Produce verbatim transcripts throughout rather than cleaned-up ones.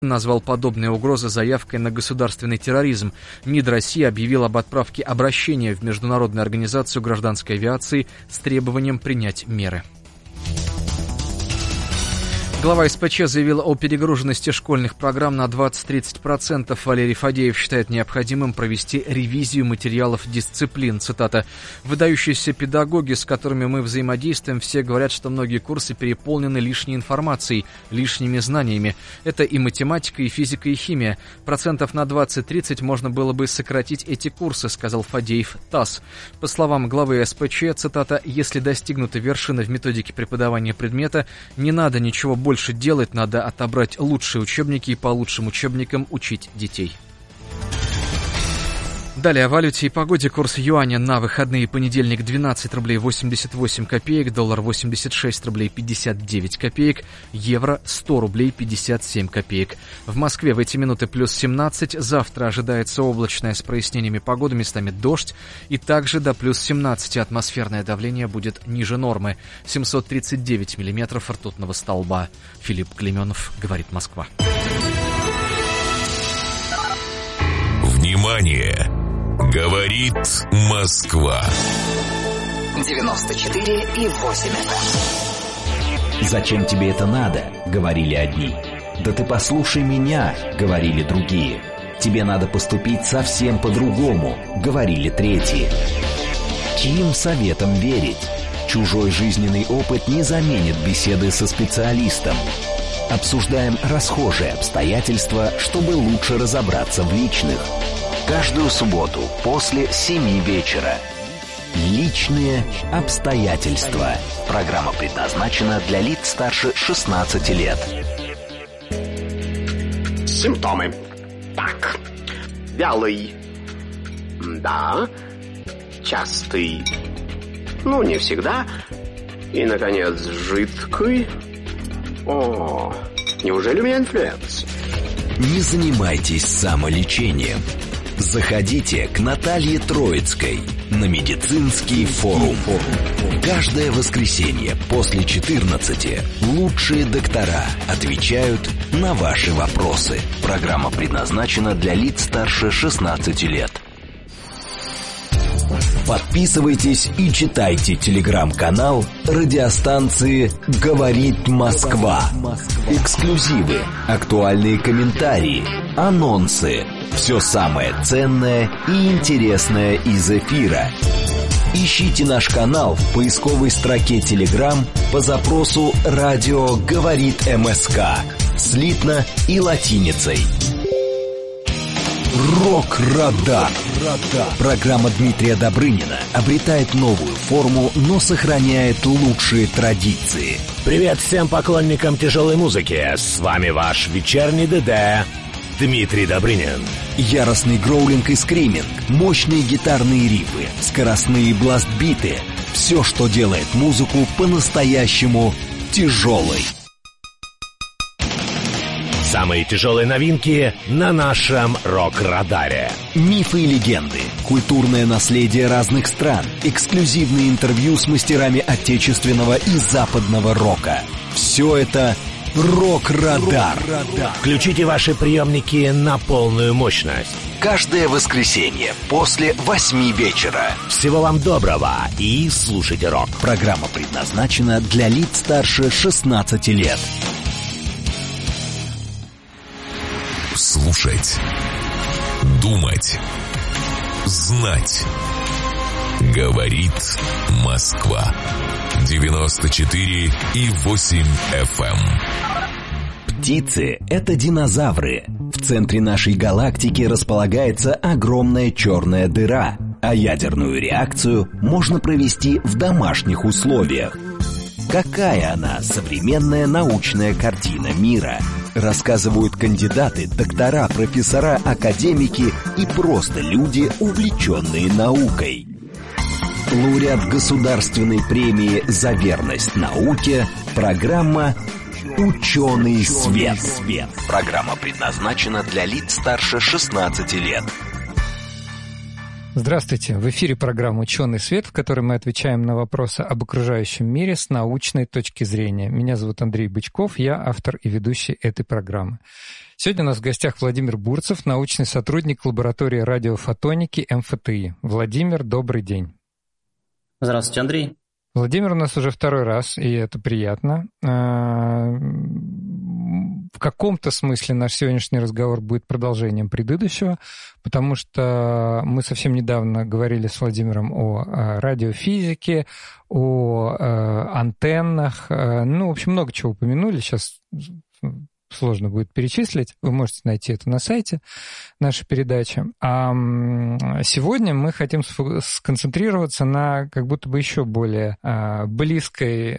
назвал подобные угрозы заявкой на государственный терроризм. МИД России объявил об отправке обращения в Международную организацию гражданской авиации с требованием принять меры. Глава эс пэ че заявил о перегруженности школьных программ на двадцать-тридцать процентов. Валерий Фадеев считает необходимым провести ревизию материалов дисциплин. Цитата. «Выдающиеся педагоги, с которыми мы взаимодействуем, все говорят, что многие курсы переполнены лишней информацией, лишними знаниями. Это и математика, и физика, и химия. Процентов на двадцать-тридцать можно было бы сократить эти курсы», сказал Фадеев ТАСС. По словам главы эс пэ че, цитата, «если достигнута вершина в методике преподавания предмета, не надо ничего больше Больше делать, надо отобрать лучшие учебники и по лучшим учебникам учить детей». Далее о валюте и погоде. Курс юаня на выходные: понедельник двенадцать рублей восемьдесят восемь копеек, доллар восемьдесят шесть рублей пятьдесят девять копеек, евро сто рублей пятьдесят семь копеек. В Москве в эти минуты плюс семнадцать, завтра ожидается облачная с прояснениями погоды, местами дождь, и также до плюс семнадцати атмосферное давление будет ниже нормы. семьсот тридцать девять миллиметров ртутного столба. Филипп Клеменов, «Говорит Москва». Внимание! Говорит Москва. девяносто четыре и восемь эф эм. «Зачем тебе это надо?» — говорили одни. «Да ты послушай меня!» — говорили другие. «Тебе надо поступить совсем по-другому!» — говорили третьи. Чьим советам верить? Чужой жизненный опыт не заменит беседы со специалистом. Обсуждаем расхожие обстоятельства, чтобы лучше разобраться в личных. Каждую субботу после семи вечера. Личные обстоятельства. Программа предназначена для лиц старше шестнадцати лет. Симптомы. Так. Вялый. Да. Частый. Ну, не всегда. И, наконец, жидкий. О, неужели у меня инфлюенс? Не занимайтесь самолечением. Заходите к Наталье Троицкой на медицинский форум. Каждое воскресенье после четырнадцати лучшие доктора отвечают на ваши вопросы. Программа предназначена для лиц старше шестнадцати лет. Подписывайтесь и читайте телеграм-канал радиостанции «Говорит Москва». Эксклюзивы, актуальные комментарии, анонсы. Все самое ценное и интересное из эфира. Ищите наш канал в поисковой строке Telegram по запросу «Радио говорит МСК» слитно и латиницей. Рок-радар. Программа Дмитрия Добрынина обретает новую форму, но сохраняет лучшие традиции. Привет всем поклонникам тяжелой музыки. С вами ваш вечерний ДД Дмитрий Добрынин. Яростный гроулинг и скриминг, мощные гитарные рифы, скоростные бластбиты. Все, что делает музыку по-настоящему тяжелой. Самые тяжелые новинки на нашем рок-радаре. Мифы и легенды, культурное наследие разных стран, эксклюзивные интервью с мастерами отечественного и западного рока. Все это «Рок-радар». Включите ваши приемники на полную мощность. Каждое воскресенье после восьми вечера. Всего вам доброго и слушайте рок. Программа предназначена для лиц старше шестнадцати лет. Слушать, думать, знать. Говорит Москва. девяносто четыре и восемь эф эм. Птицы — это динозавры. В центре нашей галактики располагается огромная черная дыра, а ядерную реакцию можно провести в домашних условиях. Какая она, современная научная картина мира? Рассказывают кандидаты, доктора, профессора, академики и просто люди, увлеченные наукой. Лауреат государственной премии «За верность науке» программа «Ученый свет». Программа предназначена для лиц старше шестнадцати лет. Здравствуйте! В эфире программа «Ученый свет», в которой мы отвечаем на вопросы об окружающем мире с научной точки зрения. Меня зовут Андрей Бычков, я автор и ведущий этой программы. Сегодня у нас в гостях Владимир Бурцев, научный сотрудник лаборатории радиофотоники эм эф тэ и. Владимир, добрый день. Здравствуйте, Андрей. Владимир у нас уже второй раз, и это приятно. В каком-то смысле наш сегодняшний разговор будет продолжением предыдущего, потому что мы совсем недавно говорили с Владимиром о радиофизике, о антеннах, ну, в общем, много чего упомянули, сейчас сложно будет перечислить, вы можете найти это на сайте нашей передачи. А сегодня мы хотим сконцентрироваться на как будто бы еще более близкой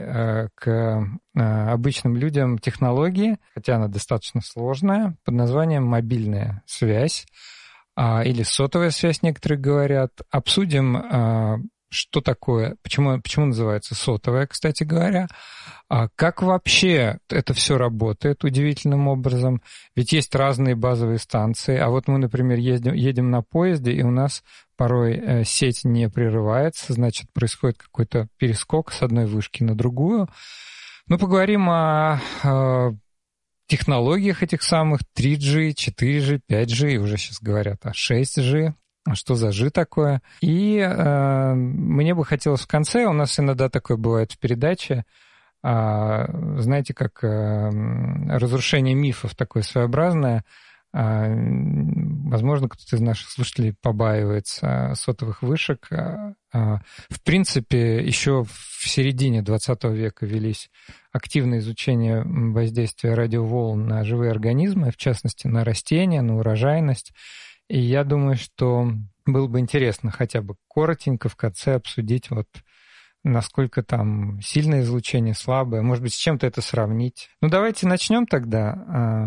к обычным людям технологии, хотя она достаточно сложная, под названием мобильная связь или сотовая связь, некоторые говорят. Обсудим, что такое, почему, почему называется сотовая, кстати говоря, а как вообще это все работает удивительным образом, ведь есть разные базовые станции, а вот мы, например, едем, едем на поезде, и у нас порой сеть не прерывается, значит, происходит какой-то перескок с одной вышки на другую. Мы поговорим о, о технологиях этих самых три джи, четыре джи, пять джи, и уже сейчас говорят о шесть джи. Что за G такое. И э, мне бы хотелось в конце, у нас иногда такое бывает в передаче, э, знаете, как э, разрушение мифов такое своеобразное. Э, возможно, кто-то из наших слушателей побаивается сотовых вышек. Э, э, в принципе, еще в середине двадцатого века велись активное изучение воздействия радиоволн на живые организмы, в частности, на растения, на урожайность. И я думаю, что было бы интересно хотя бы коротенько в конце обсудить, вот насколько там сильное излучение, слабое, может быть, с чем-то это сравнить. Ну, давайте начнем тогда.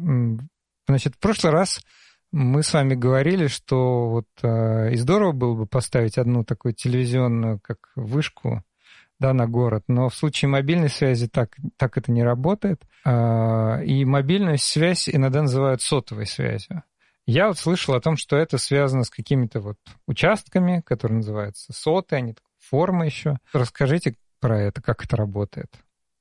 Значит, в прошлый раз мы с вами говорили, что вот и здорово было бы поставить одну такую телевизионную, как вышку, да, на город, но в случае мобильной связи так, так это не работает. И мобильную связь иногда называют сотовой связью. Я вот слышал о том, что это связано с какими-то вот участками, которые называются соты, они формы еще. Расскажите про это, как это работает.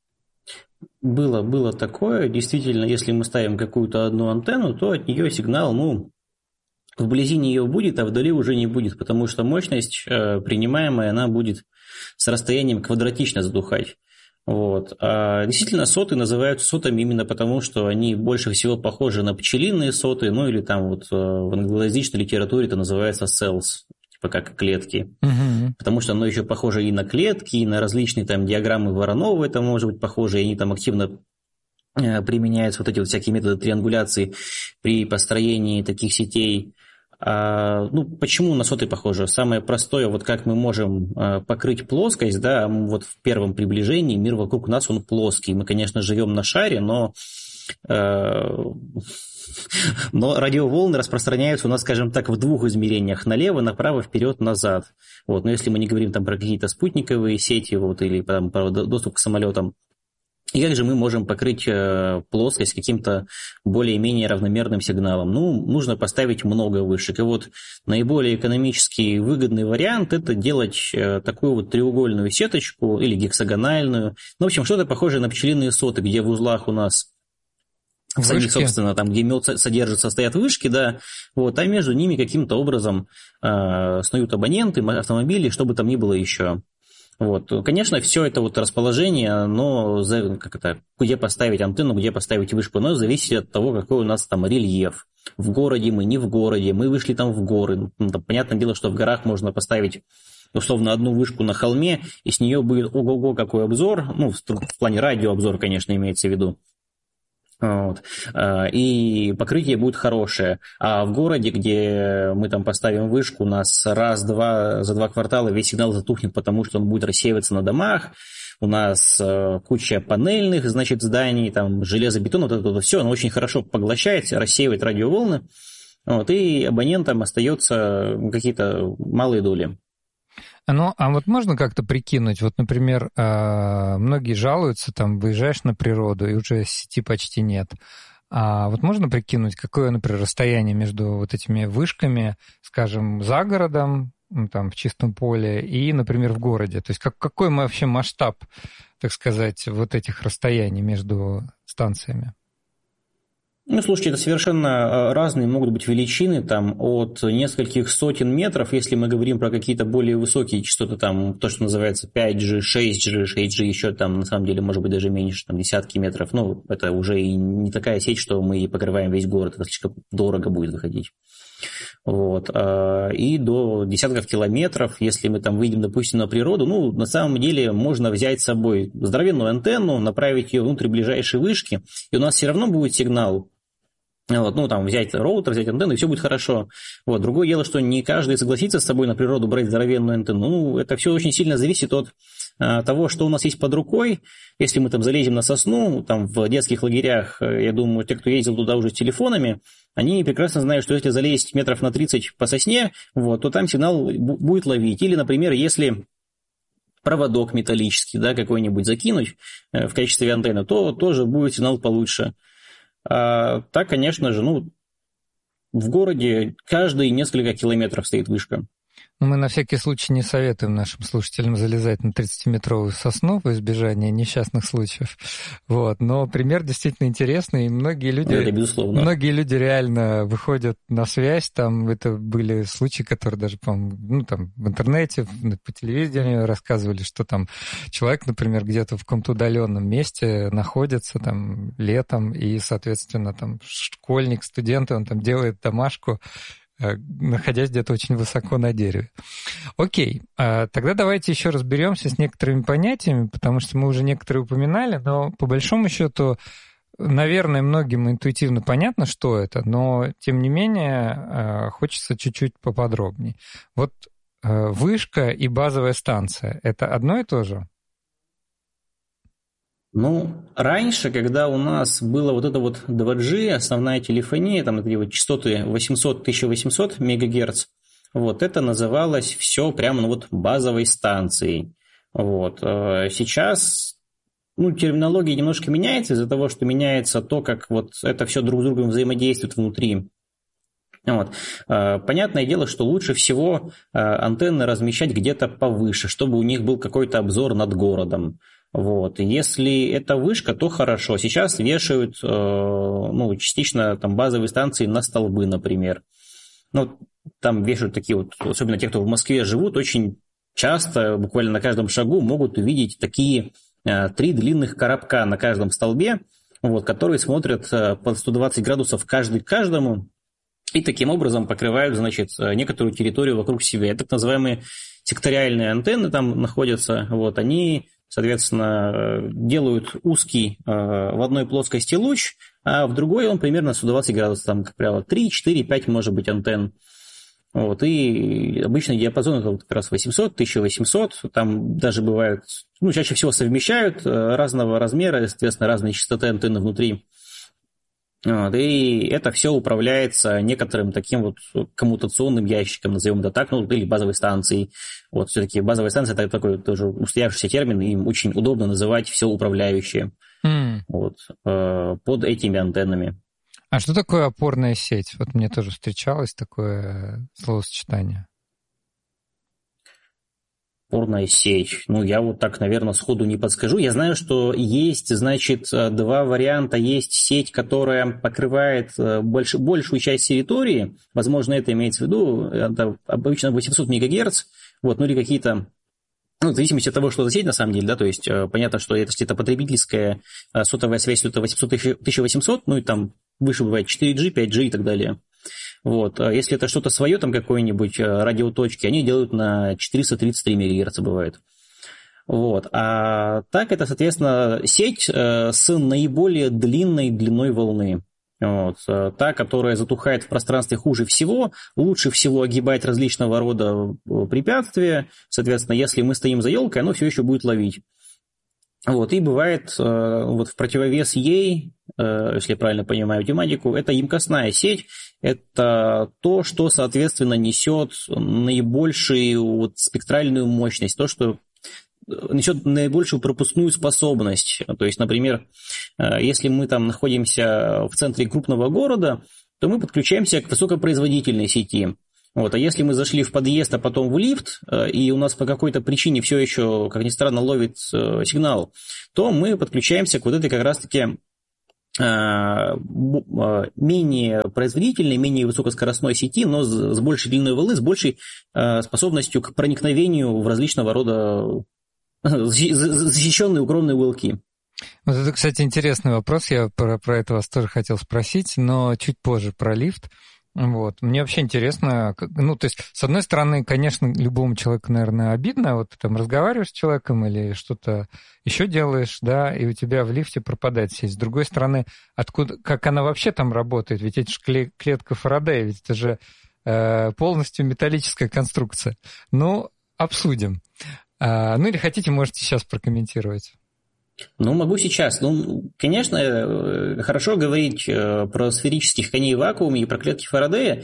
Было, было такое. Действительно, если мы ставим какую-то одну антенну, то от нее сигнал, ну, вблизи нее будет, а вдали уже не будет, потому что мощность э, принимаемая, она будет с расстоянием квадратично задухать. Вот. А действительно, соты называются сотами именно потому, что они больше всего похожи на пчелиные соты, ну или там вот в англоязычной литературе это называется cells, типа как клетки. Uh-huh. Потому что оно еще похоже и на клетки, и на различные там диаграммы Воронова, это может быть похоже, и они там активно применяются, вот эти вот всякие методы триангуляции при построении таких сетей. А, ну, почему на соты похоже? Самое простое, вот как мы можем а, покрыть плоскость, да, вот в первом приближении мир вокруг нас, он плоский. Мы, конечно, живем на шаре, но, а, но радиоволны распространяются у нас, скажем так, в двух измерениях: налево, направо, вперед, назад. Вот, но если мы не говорим там про какие-то спутниковые сети, вот, или там, про доступ к самолетам, и как же мы можем покрыть плоскость каким-то более-менее равномерным сигналом? Ну, нужно поставить много вышек. И вот наиболее экономически выгодный вариант – это делать такую вот треугольную сеточку или гексагональную. Ну, в общем, что-то похожее на пчелиные соты, где в узлах у нас в самих, собственно, там, где мед содержится, стоят вышки, да, вот, а между ними каким-то образом э, снуют абоненты, автомобили, что бы там ни было еще. Вот. Конечно, все это вот расположение, оно, как это, где поставить антенну, где поставить вышку, оно зависит от того, какой у нас там рельеф. В городе мы, не в городе, мы вышли там в горы. Ну, там, понятное дело, что в горах можно поставить условно одну вышку на холме, и с нее будет ого-го какой обзор, ну, в, в плане радиообзор, конечно, имеется в виду. Вот. И покрытие будет хорошее. А в городе, где мы там поставим вышку, у нас раз-два за два квартала весь сигнал затухнет, потому что он будет рассеиваться на домах. У нас куча панельных, значит, зданий, там железобетон, вот это вот все, оно очень хорошо поглощает, рассеивает радиоволны. Вот, и абонентам остается какие-то малые доли. Ну, а вот можно как-то прикинуть, вот, например, многие жалуются, там, выезжаешь на природу, и уже сети почти нет. А вот можно прикинуть, какое, например, расстояние между вот этими вышками, скажем, за городом, ну, там, в чистом поле, и, например, в городе? То есть как, какой вообще масштаб, так сказать, вот этих расстояний между станциями? Ну, слушайте, это совершенно разные могут быть величины, там, от нескольких сотен метров, если мы говорим про какие-то более высокие частоты, там, то, что называется пять джи, шесть джи, шесть джи, еще там, на самом деле, может быть, даже меньше, там, десятки метров. Ну, это уже и не такая сеть, что мы покрываем весь город, это слишком дорого будет выходить. Вот. И до десятков километров, если мы там выйдем, допустим, на природу, ну, на самом деле, можно взять с собой здоровенную антенну, направить ее внутрь ближайшей вышки, и у нас все равно будет сигнал. Вот, ну, там, взять роутер, взять антенну, и все будет хорошо. Вот. Другое дело, что не каждый согласится с собой на природу брать здоровенную антенну. Ну, это все очень сильно зависит от а, того, что у нас есть под рукой. Если мы там залезем на сосну, там, в детских лагерях, я думаю, те, кто ездил туда уже с телефонами, они прекрасно знают, что если залезть метров на тридцать по сосне, вот, то там сигнал будет ловить. Или, например, если проводок металлический, да, какой-нибудь закинуть в качестве антенны, то тоже будет сигнал получше. А, так, конечно же, ну, в городе каждые несколько километров стоит вышка. Но мы на всякий случай не советуем нашим слушателям залезать на тридцатиметровую сосну во избежание несчастных случаев. Вот. Но пример действительно интересный, и многие люди, это безусловно. Многие люди реально выходят на связь. Там это были случаи, которые даже, по-моему, ну, там, в интернете, по телевидению рассказывали, что там человек, например, где-то в каком-то удаленном месте находится там летом, и, соответственно, там школьник, студент, он там делает домашку, находясь где-то очень высоко на дереве. Окей, тогда давайте еще разберемся с некоторыми понятиями, потому что мы уже некоторые упоминали, но по большому счету, наверное, многим интуитивно понятно, что это, но, тем не менее, хочется чуть-чуть поподробнее. Вот вышка и базовая станция – это одно и то же? Ну, раньше, когда у нас было вот это вот два джи, основная телефония, там эти вот частоты восемьсот - тысяча восемьсот мегагерц, вот это называлось все прямо ну, вот базовой станцией. Вот. Сейчас, ну, терминология немножко меняется из-за того, что меняется то, как вот это все друг с другом взаимодействует внутри. Вот. Понятное дело, что лучше всего антенны размещать где-то повыше, чтобы у них был какой-то обзор над городом. Вот. Если это вышка, то хорошо. Сейчас вешают ну, частично там, базовые станции на столбы, например. Ну, там вешают такие вот, особенно те, кто в Москве живут, очень часто, буквально на каждом шагу, могут увидеть такие три длинных коробка на каждом столбе, вот, которые смотрят под сто двадцать градусов каждый к каждому и таким образом покрывают, значит, некоторую территорию вокруг себя. Так называемые секториальные антенны там находятся, вот, они... Соответственно, делают узкий э, в одной плоскости луч, а в другой он примерно сто двадцать градусов, там, как правило, три, четыре, пять может быть антенн. Вот, и обычный диапазон это вот как раз восемьсот - тысяча восемьсот, там даже бывают, ну, чаще всего совмещают разного размера, соответственно, разные частоты антенны внутри. Вот, и это все управляется некоторым таким вот коммутационным ящиком, назовем это так, ну, или базовой станцией. Вот, все-таки базовая станция это такой тоже устоявшийся термин, и им очень удобно называть все управляющее mm. вот, под этими антеннами. А что такое опорная сеть? Вот мне тоже встречалось такое словосочетание. Опорная сеть. Ну, я вот так, наверное, сходу не подскажу. Я знаю, что есть, значит, два варианта. Есть сеть, которая покрывает больш... большую часть территории. Возможно, это имеется в виду. Это обычно восемьсот мегагерц. Вот, ну или какие-то... Ну, в зависимости от того, что за сеть, на самом деле, да, то есть понятно, что если это потребительская сотовая связь, то это восемьсот - тысяча восемьсот, ну и там выше бывает четыре джи, пять джи и так далее. Вот. Если это что-то свое, там какой-нибудь радиоточки, они делают на четыреста тридцать три мегагерца бывает. Вот. А так это, соответственно, сеть с наиболее длинной длиной волны. Вот. Та, которая затухает в пространстве хуже всего, лучше всего огибать различного рода препятствия. Соответственно, если мы стоим за елкой, оно все еще будет ловить. Вот. И бывает, вот в противовес ей, если я правильно понимаю тематику, это емкостная сеть. Это то, что, соответственно, несет наибольшую вот спектральную мощность, то, что несет наибольшую пропускную способность. То есть, например, если мы там находимся в центре крупного города, то мы подключаемся к высокопроизводительной сети. Вот. А если мы зашли в подъезд, а потом в лифт, и у нас по какой-то причине все еще, как ни странно, ловит сигнал, то мы подключаемся к вот этой как раз-таки менее производительной, менее высокоскоростной сети, но с большей длиной волны, с большей способностью к проникновению в различного рода защищенные укромные уголки. Вот это, кстати, интересный вопрос. Я про, про это вас тоже хотел спросить, но чуть позже про лифт. Вот. Мне вообще интересно, ну, то есть, с одной стороны, конечно, любому человеку, наверное, обидно, вот ты там разговариваешь с человеком или что-то еще делаешь, да, и у тебя в лифте пропадает сеть. С другой стороны, откуда, как она вообще там работает? Ведь это же клетка Фарадея, ведь это же э, полностью металлическая конструкция. Ну, обсудим. А, ну, или хотите, можете сейчас прокомментировать. Ну, могу сейчас. Ну, конечно, хорошо говорить про сферических коней в вакууме и про клетки Фарадея,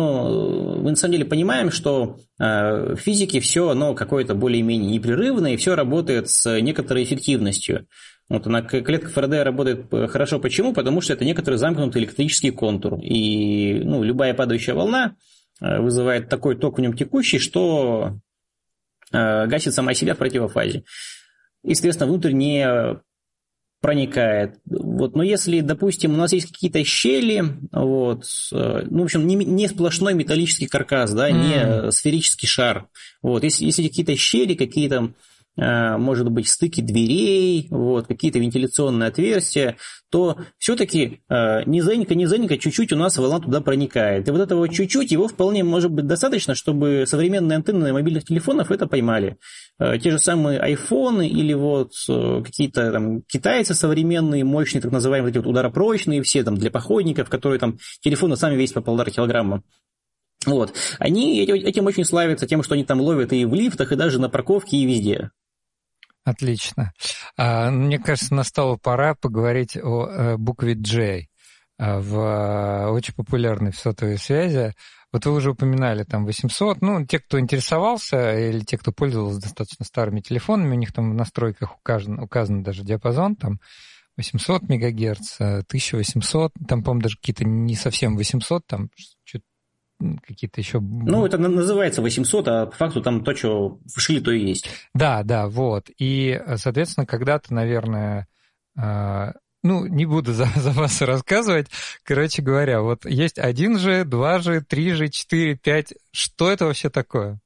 но мы на самом деле понимаем, что в физике все оно какое-то более-менее непрерывное, и все работает с некоторой эффективностью. Вот она, клетка Фарадея работает хорошо. Почему? Потому что это некоторый замкнутый электрический контур. И ну, любая падающая волна вызывает такой ток в нем текущий, что гасит сама себя в противофазе. Естественно, внутрь не проникает. Вот. Но если, допустим, у нас есть какие-то щели, вот, ну, в общем, не, не сплошной металлический каркас, да, mm. не сферический шар. Вот. Если, если какие-то щели, какие-то, может быть, стыки дверей, вот, какие-то вентиляционные отверстия, то все-таки низенько-низенько чуть-чуть у нас волна туда проникает. И вот этого чуть-чуть, его вполне может быть достаточно, чтобы современные антенны мобильных телефонов это поймали. Те же самые айфоны или вот какие-то там китайцы современные, мощные, так называемые эти вот ударопрочные, все там для походников, которые там телефоны сами весят по полтора килограмма. Вот. Они этим очень славятся, тем, что они там ловят и в лифтах, и даже на парковке, и везде. Отлично. Мне кажется, настала пора поговорить о букве J в очень популярной в сотовой связи. Вот вы уже упоминали там восемьсот. Ну, те, кто интересовался, или те, кто пользовался достаточно старыми телефонами, у них там в настройках указан, указан даже диапазон, там восемьсот мегагерц, тысяча восемьсот, там, по-моему, даже какие-то не совсем восемьсот, там что-то какие-то еще... Ну, это называется восемьсот, а по факту там то, что вшили, то и есть. Да, да, вот. И, соответственно, когда-то, наверное... Ну, не буду за, за вас рассказывать. Короче говоря, вот есть один джи, два джи, три джи, четыре, пять. Что это вообще такое?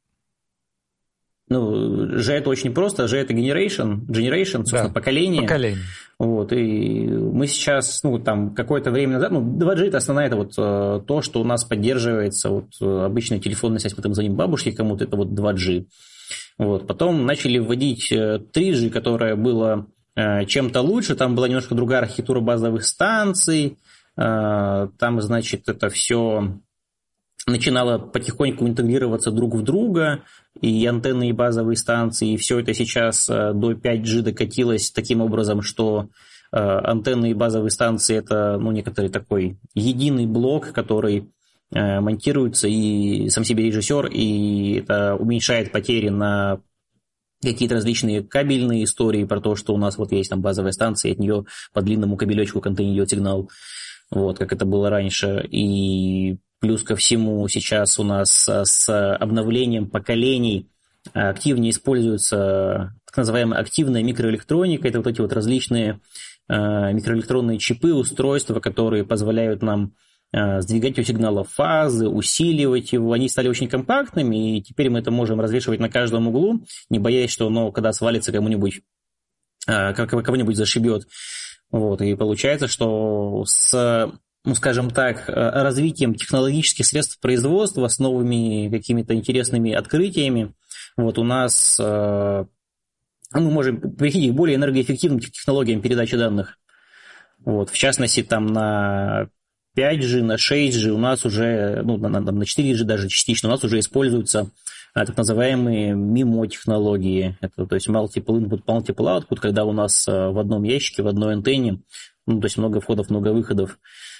Ну, G это очень просто. G это generation, generation, собственно, да, поколение. Поколение. Вот, и мы сейчас, ну, там, какое-то время назад, ну, два джи это основная, это вот то, что у нас поддерживается, вот, обычная телефонная связь, потом звоним бабушке кому-то, это вот два джи. Вот, потом начали вводить три джи, которое было чем-то лучше, там была немножко другая архитектура базовых станций, там, значит, это все начинало потихоньку интегрироваться друг в друга, и антенны, и базовые станции, и все это сейчас до пять джи докатилось таким образом, что антенны и базовые станции – это, ну, некоторый такой единый блок, который монтируется, и сам себе режиссер, и это уменьшает потери на какие-то различные кабельные истории про то, что у нас вот есть там базовая станция, и от нее по длинному кабелечку к антенне идет сигнал, вот, как это было раньше. И плюс ко всему сейчас у нас с обновлением поколений активнее используется так называемая активная микроэлектроника. Это вот эти вот различные микроэлектронные чипы, устройства, которые позволяют нам сдвигать у сигнала фазы, усиливать его. Они стали очень компактными, и теперь мы это можем развешивать на каждом углу, не боясь, что оно, когда свалится, кому-нибудь, кого-нибудь зашибет. Вот. И получается, что с, ну, скажем так, развитием технологических средств производства, с новыми какими-то интересными открытиями, вот у нас мы можем перейти к более энергоэффективным технологиям передачи данных. Вот. В частности, там на пять джи, на шесть джи у нас уже, ну, на, на четыре джи даже частично у нас уже используются а, так называемые мимо-технологии. Это, то есть multiple input, multiple output, когда у нас а, в одном ящике, в одной антенне, ну, то есть много входов, много выходов,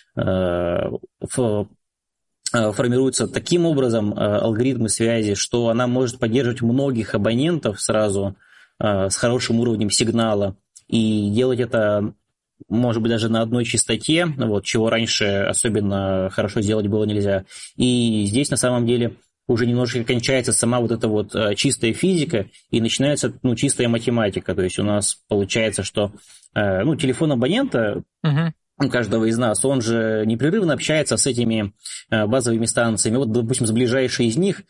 а, ф, а, формируются таким образом а, алгоритмы связи, что она может поддерживать многих абонентов сразу, с хорошим уровнем сигнала, и делать это, может быть, даже на одной частоте, вот, чего раньше особенно хорошо сделать было нельзя. И здесь, на самом деле, уже немножко кончается сама вот эта вот чистая физика, и начинается, ну, чистая математика. То есть у нас получается, что, ну, телефон абонента, uh-huh. каждого из нас, он же непрерывно общается с этими базовыми станциями. Вот, допустим, с ближайшей из них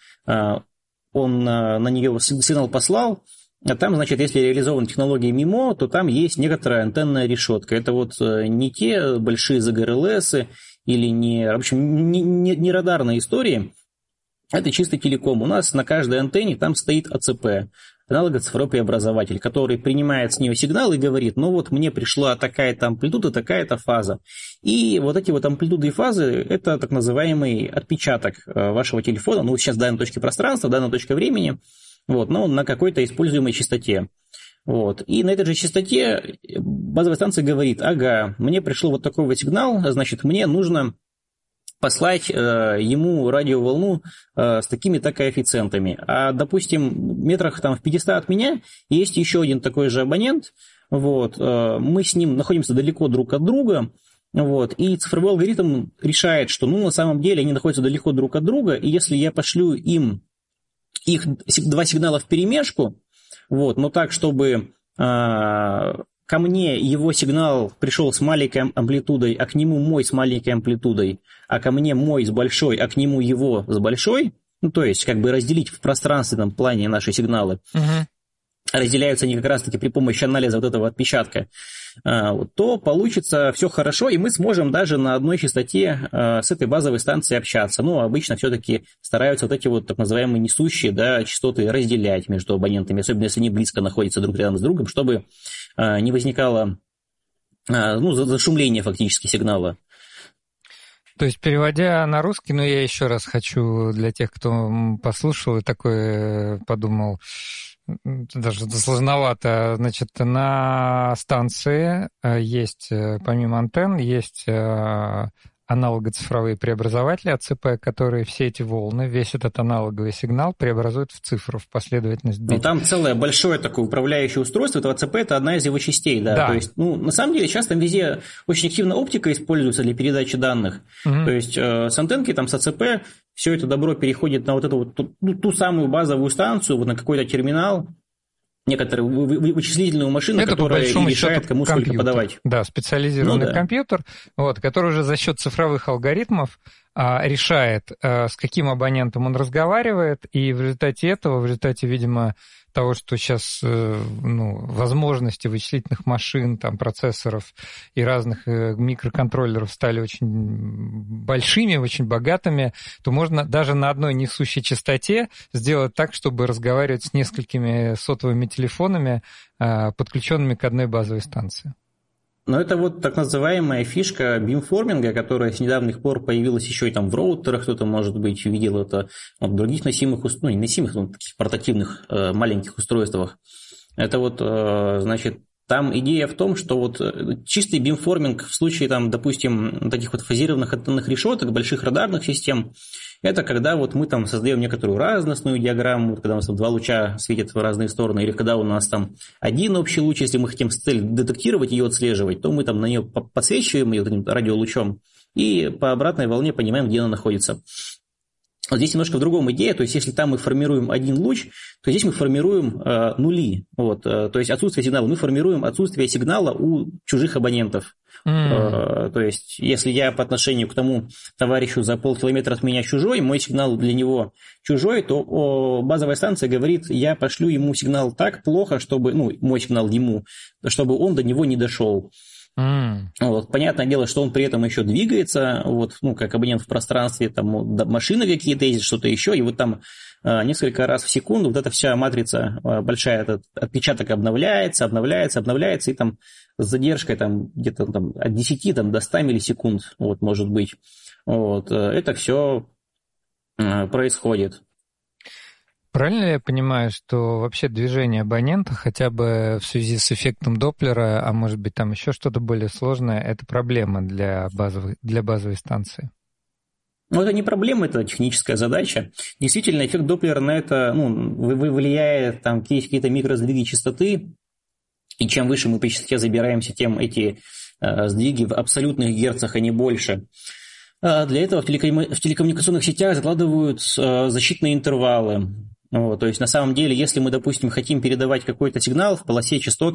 он на нее сигнал послал, а там, значит, если реализована технология МИМО, то там есть некоторая антенная решетка. Это вот не те большие ЗГРЛСы или не, в общем, не, не, не радарные истории. Это чисто телеком. У нас на каждой антенне там стоит АЦП, аналого-цифровой преобразователь, который принимает с нее сигнал и говорит, ну вот мне пришла такая-то амплитуда, такая-то фаза. И вот эти вот амплитуды и фазы – это так называемый отпечаток вашего телефона, ну сейчас в данной точке пространства, в данной точке времени, вот, но на какой-то используемой частоте. Вот. И на этой же частоте базовая станция говорит, ага, мне пришел вот такой вот сигнал, значит, мне нужно послать э, ему радиоволну э, с такими-то коэффициентами. А, допустим, метрах там, в пятистах от меня есть еще один такой же абонент, вот, э, мы с ним находимся далеко друг от друга, вот, и цифровой алгоритм решает, что ну, на самом деле они находятся далеко друг от друга, и если я пошлю им их два сигнала вперемешку, вот, но так, чтобы а, ко мне его сигнал пришел с маленькой амплитудой, а к нему мой с маленькой амплитудой, а ко мне мой с большой, а к нему его с большой, ну, то есть, как бы разделить в пространственном плане наши сигналы, uh-huh. разделяются они как раз-таки при помощи анализа вот этого отпечатка, то получится все хорошо, и мы сможем даже на одной частоте с этой базовой станцией общаться. Ну, обычно все-таки стараются вот эти вот так называемые несущие, да, частоты разделять между абонентами, особенно если они близко находятся друг рядом с другом, чтобы не возникало, ну, зашумление фактически сигнала. То есть, переводя на русский, ну, я еще раз хочу для тех, кто послушал и такой подумал, даже сложновато. Значит, на станции есть, помимо антенн, есть аналого-цифровые преобразователи АЦП, которые все эти волны, весь этот аналоговый сигнал преобразуют в цифру, в последовательность бит. Ну, там целое большое такое управляющее устройство, это АЦП, это одна из его частей, да. да. То есть, ну, на самом деле, сейчас там везде очень активно оптика используется для передачи данных. Угу. То есть, э, с антенки, там, с АЦП, все это добро переходит на вот эту вот ту, ту самую базовую станцию, вот на какой-то терминал, некоторую вычислительную машину, это, которая решает, кому компьютер. Сколько подавать. Да, специализированный ну, да. компьютер, вот, который уже за счет цифровых алгоритмов а, решает, а, с каким абонентом он разговаривает, и в результате этого, в результате, видимо, того, что сейчас ну, возможности вычислительных машин, там, процессоров и разных микроконтроллеров стали очень большими, очень богатыми, то можно даже на одной несущей частоте сделать так, чтобы разговаривать с несколькими сотовыми телефонами, подключенными к одной базовой станции. Но это вот так называемая фишка бимформинга, которая с недавних пор появилась еще и там в роутерах, кто-то, может быть, видел это в других носимых, ну не носимых, но таких портативных э, маленьких устройствах. Это вот, э, значит, там идея в том, что вот чистый бимформинг в случае, там, допустим, таких вот фазированных антенных решеток, больших радарных систем, это когда вот мы там создаем некоторую разностную диаграмму, когда у нас там два луча светят в разные стороны, или когда у нас там один общий луч, если мы хотим с целью детектировать ее, отслеживать, то мы там на нее подсвечиваем ее этим радиолучом и по обратной волне понимаем, где она находится. Вот здесь немножко в другом идея, то есть если там мы формируем один луч, то здесь мы формируем э, нули, вот, э, то есть отсутствие сигнала, мы формируем отсутствие сигнала у чужих абонентов. Mm. Э, то есть если я по отношению к тому товарищу за полкилометра от меня чужой, мой сигнал для него чужой, то о, базовая станция говорит, я пошлю ему сигнал так плохо, чтобы, ну, мой сигнал ему, чтобы он до него не дошел. Mm. Вот, понятное дело, что он при этом еще двигается, вот, ну, как абонент в пространстве, там машины какие-то ездят, что-то еще, и вот там э, несколько раз в секунду вот эта вся матрица э, большая, этот отпечаток обновляется, обновляется, обновляется, и там с задержкой там, где-то там, от десяти там, до ста миллисекунд, вот, может быть. Вот, э, это все э, происходит. Правильно ли я понимаю, что вообще движение абонента, хотя бы в связи с эффектом Доплера, а может быть там еще что-то более сложное, это проблема для базовой, для базовой станции? Но это не проблема, это техническая задача. Действительно, эффект Доплера на это ну, влияет, там есть какие-то микросдвиги частоты, и чем выше мы по частоте забираемся, тем эти э, сдвиги в абсолютных герцах, а не больше. А для этого в, телеком... в телекоммуникационных сетях закладывают э, защитные интервалы. Вот, то есть, на самом деле, если мы, допустим, хотим передавать какой-то сигнал в полосе частот,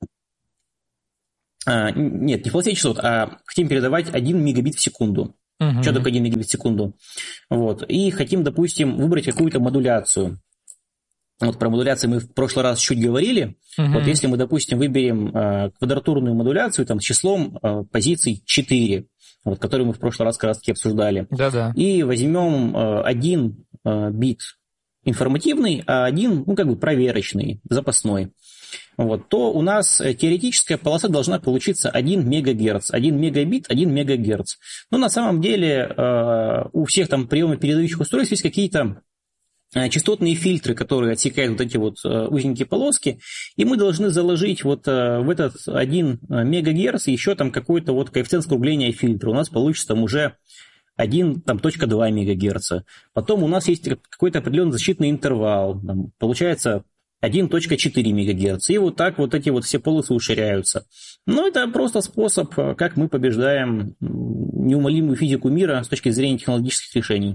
а, нет, не в полосе частот, а хотим передавать один мегабит в секунду. Uh-huh. Что такое один мегабит в секунду? Вот, и хотим, допустим, выбрать какую-то модуляцию. Вот про модуляцию мы в прошлый раз чуть говорили. Uh-huh. Вот если мы, допустим, выберем а, квадратурную модуляцию там, с числом а, позиций четыре, вот, которую мы в прошлый раз как раз таки обсуждали, да-да. И возьмем а, один а, бит информативный, а один, ну, как бы проверочный, запасной, вот, то у нас теоретическая полоса должна получиться один мегагерц, один мегабит, один мегагерц. Но на самом деле у всех там приемопередающих устройств есть какие-то частотные фильтры, которые отсекают вот эти вот узенькие полоски, и мы должны заложить вот в этот один мегагерц еще там какой-то вот коэффициент скругления фильтра. У нас получится там уже один точка два мегагерца. Потом у нас есть какой-то определенный защитный интервал. Там, получается один точка четыре мегагерца. И вот так вот эти вот все полосы уширяются. Но это просто способ, как мы побеждаем неумолимую физику мира с точки зрения технологических решений.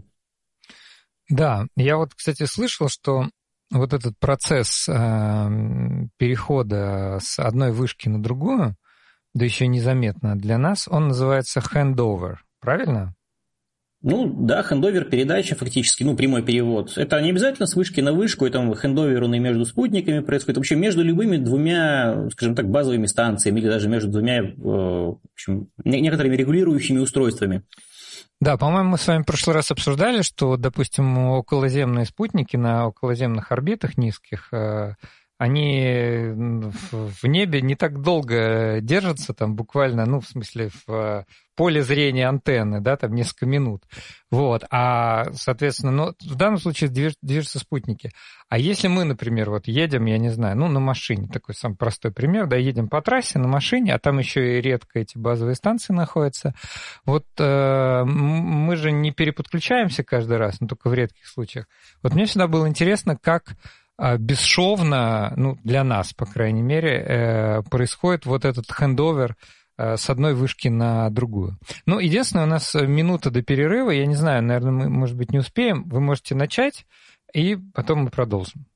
Да, я вот, кстати, слышал, что вот этот процесс э, перехода с одной вышки на другую, да еще незаметно для нас, он называется handover, правильно? Ну, да, хендовер, передача фактически, ну, прямой перевод. Это не обязательно с вышки на вышку, это хендовер между спутниками происходит, вообще между любыми двумя, скажем так, базовыми станциями или даже между двумя, в общем, некоторыми регулирующими устройствами. Да, по-моему, мы с вами в прошлый раз обсуждали, что, допустим, околоземные спутники на околоземных орбитах низких, они в небе не так долго держатся, там буквально, ну, в смысле, в поле зрения антенны, да, там несколько минут. Вот, а, соответственно, ну, в данном случае движутся спутники. А если мы, например, вот едем, я не знаю, ну, на машине, такой самый простой пример, да, едем по трассе на машине, а там еще и редко эти базовые станции находятся, вот э, мы же не переподключаемся каждый раз, но только в редких случаях. Вот мне всегда было интересно, как бесшовно, ну, для нас, по крайней мере, происходит вот этот хендовер с одной вышки на другую. Ну, единственное, у нас минута до перерыва, я не знаю, наверное, мы, может быть, не успеем, вы можете начать, и потом мы продолжим.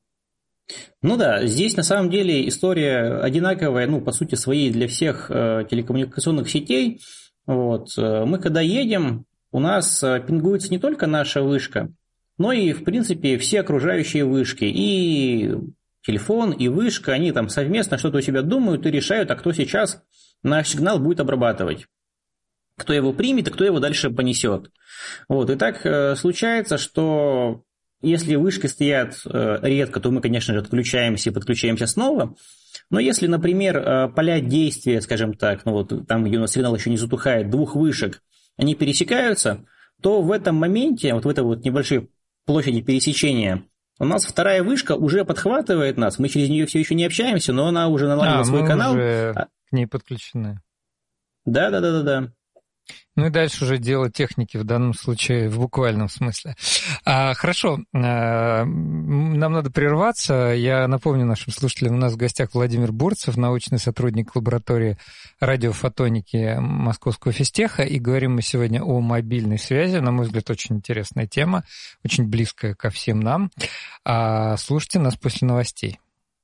Ну да, здесь на самом деле история одинаковая, ну, по сути, своей для всех телекоммуникационных сетей. Вот. Мы когда едем, у нас пингуется не только наша вышка, но и, в принципе, все окружающие вышки. И телефон, и вышка, они там совместно что-то у себя думают и решают, а кто сейчас наш сигнал будет обрабатывать. Кто его примет, а кто его дальше понесет. Вот. И так э, случается, что если вышки стоят э, редко, то мы, конечно же, отключаемся и подключаемся снова. Но если, например, э, поля действия, скажем так, ну вот там, где у нас сигнал еще не затухает, двух вышек, они пересекаются, то в этом моменте, вот в этой вот небольшой площади пересечения, у нас вторая вышка уже подхватывает нас, мы через нее все еще не общаемся, но она уже наладила а, свой мы канал. Уже к ней подключены. Да, да, да, да, да. Ну и дальше уже дело техники в данном случае, в буквальном смысле. А, хорошо, а, нам надо прерваться. Я напомню нашим слушателям, у нас в гостях Владимир Бурцев, научный сотрудник лаборатории радиофотоники Московского физтеха. И говорим мы сегодня о мобильной связи. На мой взгляд, очень интересная тема, очень близкая ко всем нам. А, слушайте нас после новостей.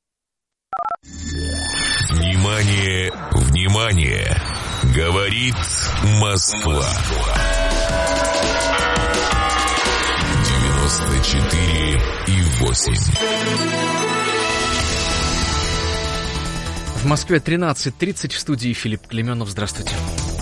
Внимание, внимание! Говорит Москва. девяносто четыре и восемь. В Москве тринадцать тридцать, в студии Филипп Клеменов. Здравствуйте.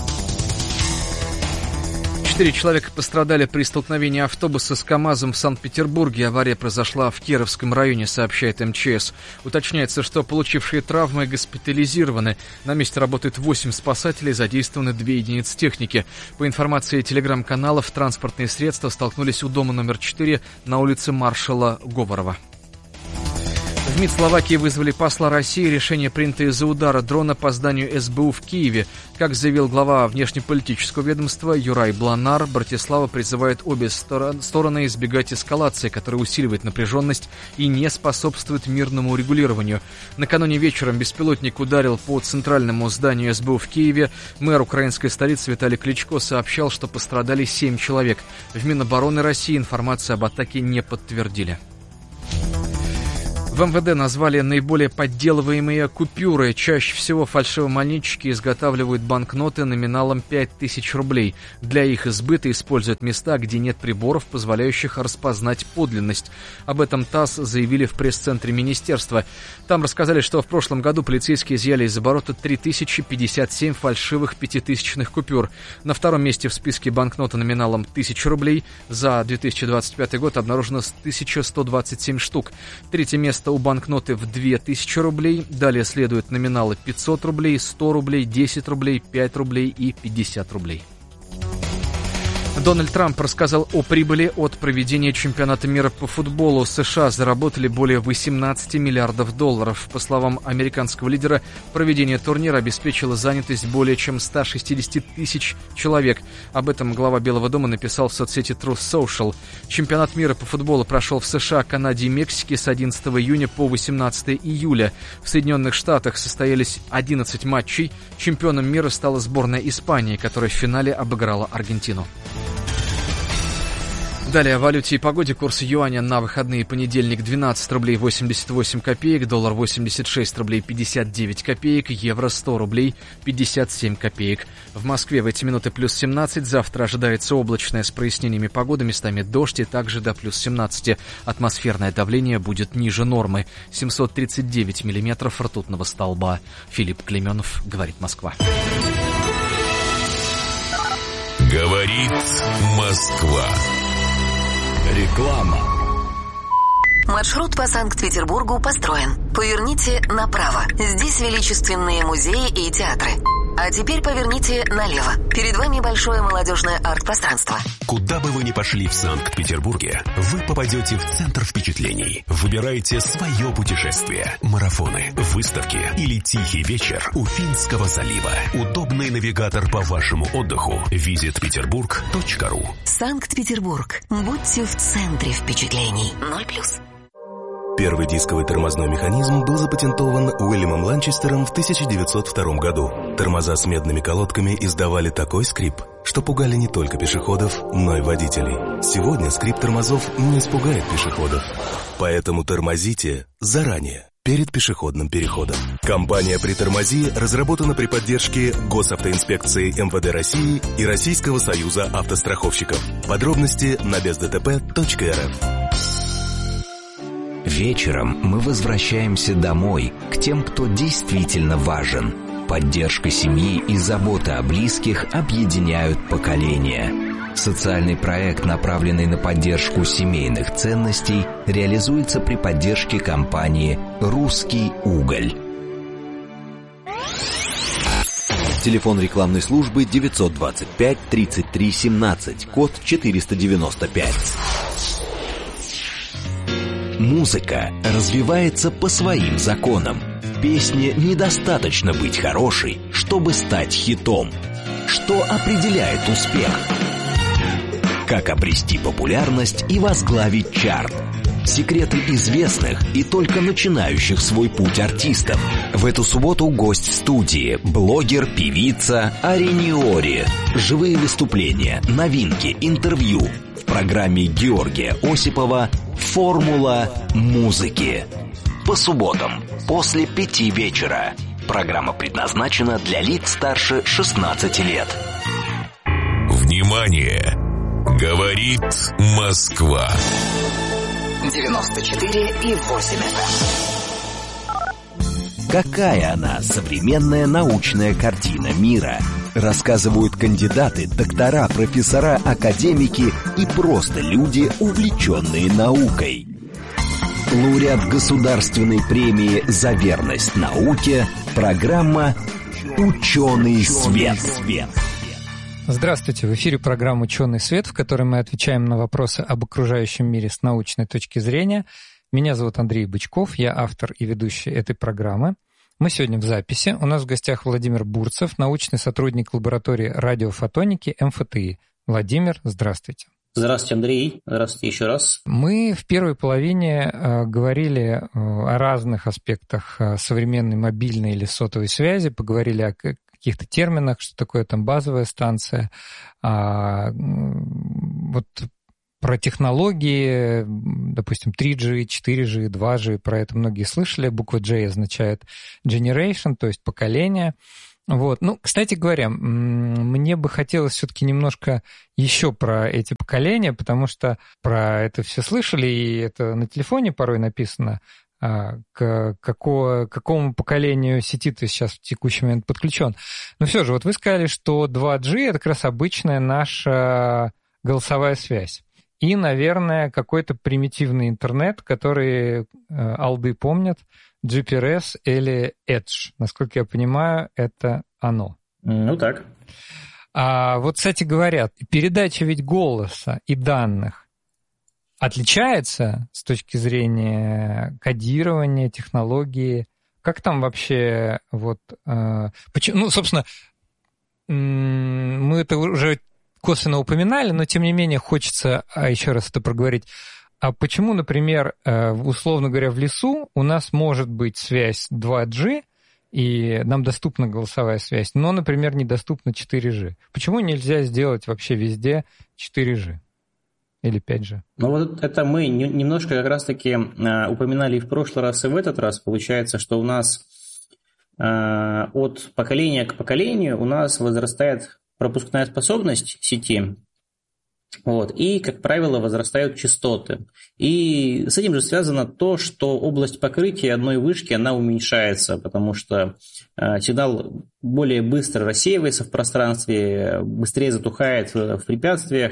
Четыре человека пострадали при столкновении автобуса с КАМАЗом в Санкт-Петербурге. Авария произошла в Кировском районе, сообщает эм че эс. Уточняется, что получившие травмы госпитализированы. На месте работает восемь спасателей, задействованы две единицы техники. По информации телеграм-каналов, транспортные средства столкнулись у дома номер четыре на улице маршала Говорова. В МИД Словакии вызвали посла России. Решение принято из-за удара дрона по зданию эс бэ у в Киеве. Как заявил глава внешнеполитического ведомства Юрай Бланар, Братислава призывает обе стороны избегать эскалации, которая усиливает напряженность и не способствует мирному урегулированию. Накануне вечером беспилотник ударил по центральному зданию эс бэ у в Киеве. Мэр украинской столицы Виталий Кличко сообщал, что пострадали семь человек. В Минобороны России информацию об атаке не подтвердили. В эм вэ дэ назвали наиболее подделываемые купюры. Чаще всего фальшивомонетчики изготавливают банкноты номиналом пять тысяч рублей. Для их избыта используют места, где нет приборов, позволяющих распознать подлинность. Об этом ТАСС заявили в пресс-центре министерства. Там рассказали, что в прошлом году полицейские изъяли из оборота три тысячи пятьдесят семь фальшивых пятитысячных купюр. На втором месте в списке банкноты номиналом тысяча рублей. За две тысячи двадцать пятый год обнаружено тысяча сто двадцать семь штук. Третье место у банкноты в две тысячи рублей. Далее следуют номиналы пятьсот рублей, сто рублей, десять рублей, пять рублей и пятьдесят рублей. Дональд Трамп рассказал о прибыли от проведения чемпионата мира по футболу. США заработали более восемнадцать миллиардов долларов. По словам американского лидера, проведение турнира обеспечило занятость более чем ста шестидесяти тысяч человек. Об этом глава Белого дома написал в соцсети Truth Social. Чемпионат мира по футболу прошел в США, Канаде и Мексике с одиннадцатого июня по восемнадцатое июля. В Соединенных Штатах состоялись одиннадцать матчей. Чемпионом мира стала сборная Испании, которая в финале обыграла Аргентину. Далее о валюте и погоде. Курс юаня на выходные: понедельник двенадцать рублей восемьдесят восемь копеек, доллар восемьдесят шесть рублей пятьдесят девять копеек, евро сто рублей пятьдесят семь копеек. В Москве в эти минуты плюс семнадцать, завтра ожидается облачная с прояснениями погоды, местами дождь и также до плюс семнадцати. Атмосферное давление будет ниже нормы, семьсот тридцать девять миллиметров ртутного столба. Филипп Клеменов, говорит Москва. Говорит Москва. Реклама. Маршрут по Санкт-Петербургу построен. Поверните направо. Здесь величественные музеи и театры. А теперь поверните налево. Перед вами большое молодежное арт-пространство. Куда бы вы ни пошли в Санкт-Петербурге, вы попадете в центр впечатлений. Выбирайте свое путешествие. Марафоны, выставки или тихий вечер у Финского залива. Удобный навигатор по вашему отдыху. визит петербург точка ру. Санкт-Петербург. Будьте в центре впечатлений. Ноль плюс. Первый дисковый тормозной механизм был запатентован Уильямом Ланчестером в тысяча девятьсот втором году. Тормоза с медными колодками издавали такой скрип, что пугали не только пешеходов, но и водителей. Сегодня скрип тормозов не испугает пешеходов. Поэтому тормозите заранее, перед пешеходным переходом. Компания «Притормози» разработана при поддержке Госавтоинспекции эм вэ дэ России и Российского союза автостраховщиков. Подробности на без дэ тэ пэ точка эр эф. Вечером мы возвращаемся домой, к тем, кто действительно важен. Поддержка семьи и забота о близких объединяют поколения. Социальный проект, направленный на поддержку семейных ценностей, реализуется при поддержке компании «Русский уголь». Телефон рекламной службы девятьсот двадцать пять тридцать три семнадцать, код четыреста девяносто пять. Музыка развивается по своим законам. В песне недостаточно быть хорошей, чтобы стать хитом. Что определяет успех? Как обрести популярность и возглавить чарт? Секреты известных и только начинающих свой путь артистов. В эту субботу гость в студии, блогер, певица Ариниори. Живые выступления, новинки, интервью. В программе Георгия Осипова «Формула музыки». По субботам после пяти вечера. Программа предназначена для лиц старше шестнадцати лет. Внимание! Говорит Москва. девяносто четыре и восемь эф эм. Какая она, современная научная картина мира? Рассказывают кандидаты, доктора, профессора, академики и просто люди, увлеченные наукой. Лауреат государственной премии «За верность науке», программа «Ученый свет». Здравствуйте, в эфире программа «Ученый свет», в которой мы отвечаем на вопросы об окружающем мире с научной точки зрения. Меня зовут Андрей Бычков, я автор и ведущий этой программы. Мы сегодня в записи. У нас в гостях Владимир Бурцев, научный сотрудник лаборатории радиофотоники эм эф тэ и. Владимир, здравствуйте. Здравствуйте, Андрей. Здравствуйте еще раз. Мы в первой половине э, говорили э, о разных аспектах э, современной мобильной или сотовой связи, поговорили о каких-то терминах, что такое там базовая станция, а, вот про технологии, допустим, три джи, четыре джи, два джи, про это многие слышали. Буква J означает generation, то есть поколение. Вот. Ну, кстати говоря, мне бы хотелось все-таки немножко еще про эти поколения, потому что про это все слышали, и это на телефоне порой написано, к какого, какому поколению сети ты сейчас в текущий момент подключен. Но все же, вот вы сказали, что два джи — это как раз обычная наша голосовая связь. И, наверное, какой-то примитивный интернет, который э, алды помнят, джи пи ар эс или Edge. Насколько я понимаю, это оно. Ну так. А вот, кстати говоря, передача ведь голоса и данных отличается с точки зрения кодирования, технологии. Как там вообще вот... Э, почему, ну, собственно, мы это уже косвенно упоминали, но тем не менее хочется а еще раз это проговорить. А почему, например, условно говоря, в лесу у нас может быть связь два джи, и нам доступна голосовая связь, но, например, недоступна четыре джи? Почему нельзя сделать вообще везде четыре джи или пять джи? Ну вот это мы немножко как раз-таки упоминали и в прошлый раз, и в этот раз. Получается, что у нас от поколения к поколению у нас возрастает пропускная способность сети, вот, и, как правило, возрастают частоты. И с этим же связано то, что область покрытия одной вышки, она уменьшается, потому что э, сигнал более быстро рассеивается в пространстве, быстрее затухает в, в препятствиях.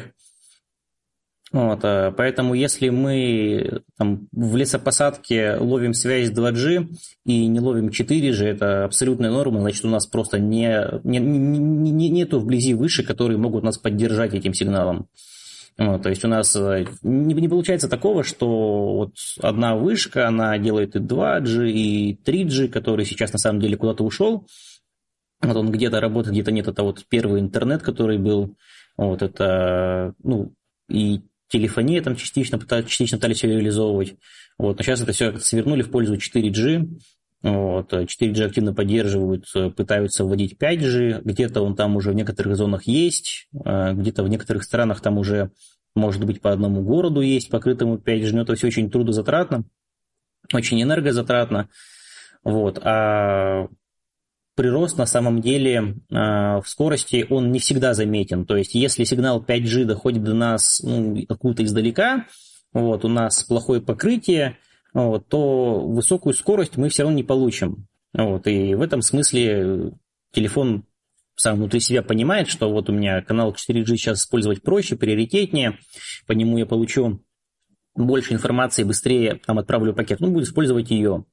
Вот, поэтому если мы там, в лесопосадке ловим связь два джи и не ловим четыре джи, это абсолютная норма, значит, у нас просто не, не, не, нету вблизи вышек, которые могут нас поддержать этим сигналом. Вот, то есть у нас не, не получается такого, что вот одна вышка, она делает и два джи, и три джи, который сейчас на самом деле куда-то ушел. Вот он где-то работает, где-то нет. Это вот первый интернет, который был. Вот это, ну, и телефония там частично, частично пытались реализовывать. Вот. Но сейчас это все свернули в пользу четыре джи. Вот. четыре джи активно поддерживают, пытаются вводить пять джи. Где-то он там уже в некоторых зонах есть, где-то в некоторых странах там уже, может быть, по одному городу есть, покрытому пять джи. Но это все очень трудозатратно, очень энергозатратно. Вот. А прирост на самом деле в скорости он не всегда заметен. То есть если сигнал пять джи доходит до нас ну, откуда-то издалека, вот, у нас плохое покрытие, вот, то высокую скорость мы все равно не получим. Вот, и в этом смысле телефон сам внутри себя понимает, что вот у меня канал четыре джи сейчас использовать проще, приоритетнее, по нему я получу больше информации, быстрее там отправлю пакет, ну, буду использовать ее.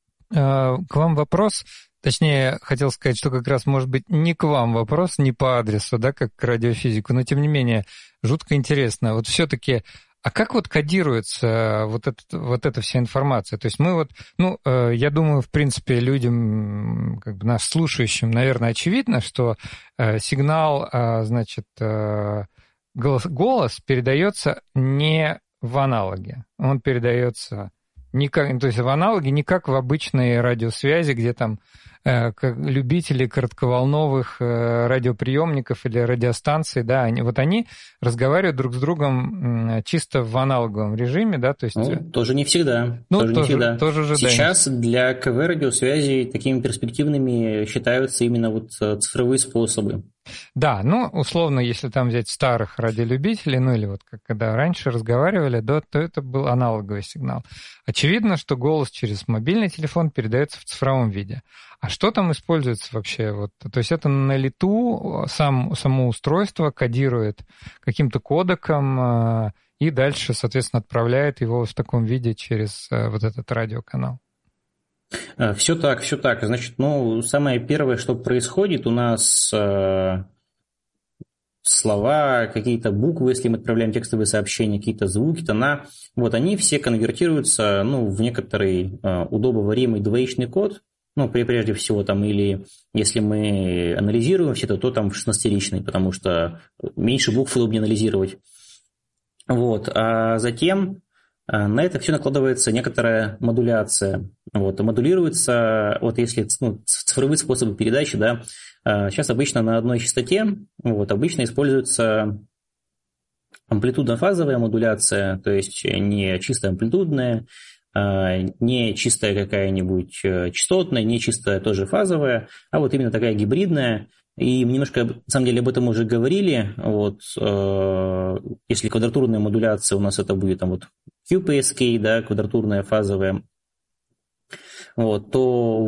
К вам вопрос. Точнее, хотел сказать, что как раз, может быть, не к вам вопрос, не по адресу, да, как к радиофизику, но, тем не менее, жутко интересно. Вот все-таки, а как вот кодируется вот, это, вот эта вся информация? То есть мы вот, ну, я думаю, в принципе, людям, как бы нас слушающим, наверное, очевидно, что сигнал, значит, голос, голос передается не в аналоге, он передается... Не как, то есть в аналоге не как в обычной радиосвязи, где там э, любители коротковолновых э, радиоприемников или радиостанций, да, они, вот они разговаривают друг с другом э, чисто в аналоговом режиме, да, то есть... Ну, тоже не всегда. Ну, тоже, тоже, не всегда. Тоже же, Сейчас да, для КВ-радиосвязи такими перспективными считаются именно вот цифровые способы. Да, ну, условно, если там взять старых радиолюбителей, ну, или вот как когда раньше разговаривали, да, то это был аналоговый сигнал. Очевидно, что голос через мобильный телефон передается в цифровом виде. А что там используется вообще? Вот, то есть это на лету сам, само устройство кодирует каким-то кодеком и дальше, соответственно, отправляет его в таком виде через вот этот радиоканал. Все так, все так. Значит, ну, самое первое, что происходит, у нас э, слова, какие-то буквы, если мы отправляем текстовые сообщения, какие-то звуки, тона, вот они все конвертируются, ну, в некоторый э, удобоваримый двоичный код, ну, прежде всего, там, или если мы анализируем все это, то там в шестнадцатиричный, потому что меньше букв удобнее анализировать. Вот, а затем э, на это все накладывается некоторая модуляция. Вот, модулируется, вот если ну, цифровые способы передачи, да, сейчас обычно на одной частоте, вот, обычно используется амплитудно-фазовая модуляция, то есть не чисто амплитудная, не чистая какая-нибудь частотная, не чистая тоже фазовая, а вот именно такая гибридная. И мы немножко, на самом деле, об этом уже говорили. Вот, если квадратурная модуляция у нас это будет там вот кью пи эс кей, да, квадратурная фазовая, вот, то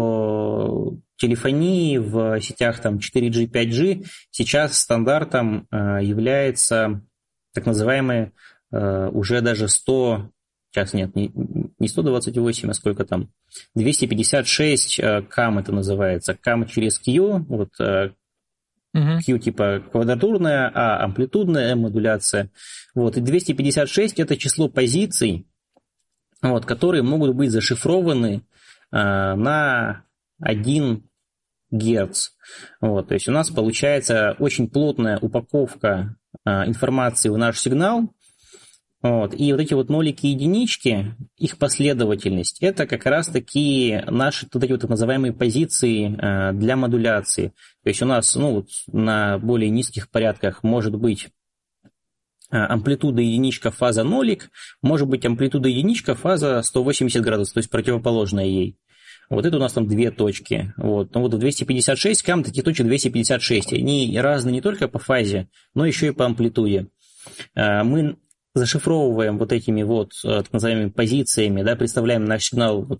в телефонии, в сетях там, четыре джи, пять джи сейчас стандартом э, является так называемые э, уже даже сто, сейчас нет, не, не сто двадцать восемь, а сколько там, двести пятьдесят шесть э, кам это называется, кам через Q, вот э, uh-huh. Q типа квадратурная, а амплитудная, M модуляция, вот, и двести пятьдесят шесть это число позиций, вот, которые могут быть зашифрованы э, на один герц. Вот, то есть у нас получается очень плотная упаковка а, информации в наш сигнал. Вот, и вот эти вот нолики и единички, их последовательность, это как раз таки наши вот эти вот так называемые позиции а, для модуляции. То есть у нас ну, вот, на более низких порядках может быть амплитуда единичка, фаза нолик, может быть амплитуда единичка, фаза сто восемьдесят градусов, то есть противоположная ей. Вот это у нас там две точки. Вот. Но вот в двести пятьдесят шесть кам таких точек двести пятьдесят шесть. Они разные не только по фазе, но еще и по амплитуде. Мы зашифровываем вот этими вот так называемыми позициями, да, представляем наш сигнал вот